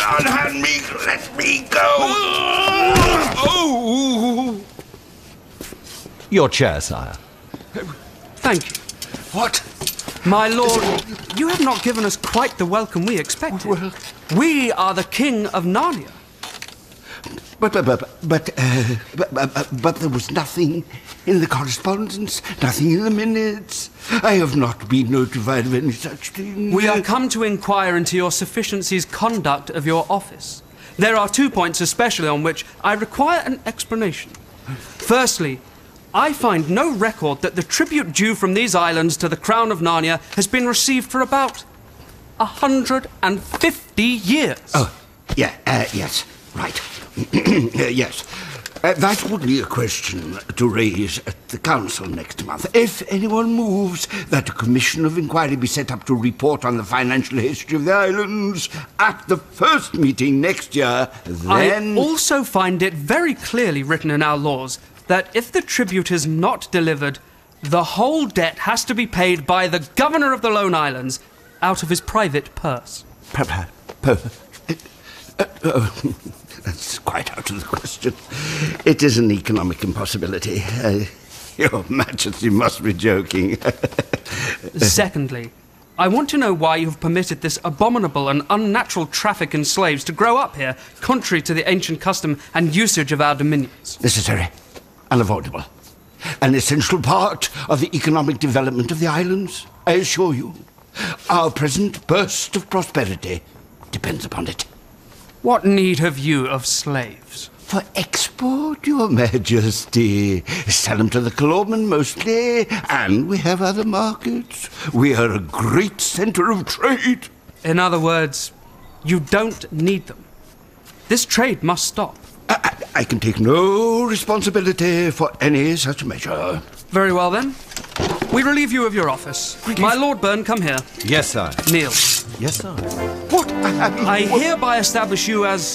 unhand me! Let me go! Oh! Your chair, sire. Thank you. What? My lord, you have not given us quite the welcome we expected. Well, We are the king of Narnia. But there was nothing in the correspondence, nothing in the minutes. I have not been notified of any such thing. We are come to inquire into your sufficiency's conduct of your office. There are 2 points especially on which I require an explanation. Firstly, I find no record that the tribute due from these islands to the Crown of Narnia has been received for about 150 years. Oh, yeah, yes, right. Yes. That would be a question to raise at the council next month. If anyone moves that a commission of inquiry be set up to report on the financial history of the islands at the first meeting next year, then... I also find it very clearly written in our laws that if the tribute is not delivered, the whole debt has to be paid by the governor of the Lone Islands out of his private purse. That's quite out of the question. It is an economic impossibility. Your Majesty must be joking. Secondly, I want to know why you have permitted this abominable and unnatural traffic in slaves to grow up here, contrary to the ancient custom and usage of our dominions. Necessary. Unavoidable. An essential part of the economic development of the islands, I assure you. Our present burst of prosperity depends upon it. What need have you of slaves? For export, Your Majesty. Sell them to the Kalorman mostly, and we have other markets. We are a great centre of trade. In other words, you don't need them. This trade must stop. I can take no responsibility for any such measure. Very well, then. We relieve you of your office. My Lord Byrne, come here. Yes, sire. Kneel. Yes, sire. What? I hereby establish you as,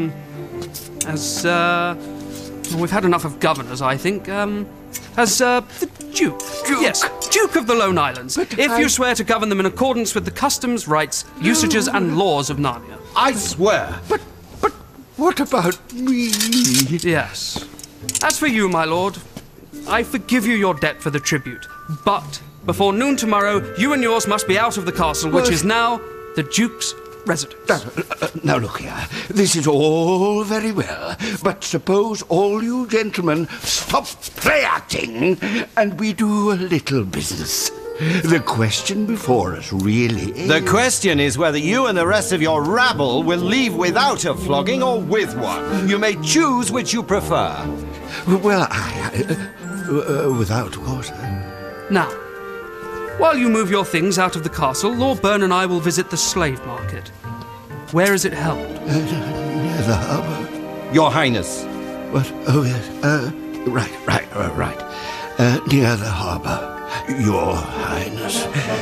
we've had enough of governors, I think, the Duke. Yes, Duke of the Lone Islands. If you swear to govern them in accordance with the customs, rights, usages, and laws of Narnia. I swear. But what about me? Yes. As for you, my lord, I forgive you your debt for the tribute. But before noon tomorrow, you and yours must be out of the castle, which is now the Duke's residence. Now look here, this is all very well, but suppose all you gentlemen stop play-acting and we do a little business. The question before us really is... The question is whether you and the rest of your rabble will leave without a flogging or with one. You may choose which you prefer. Well, without what? Now, while you move your things out of the castle, Lord Byrne and I will visit the slave market. Where is it held? Near the harbour. Your Highness. What? Oh, yes. Right. Near the harbour. Your Highness.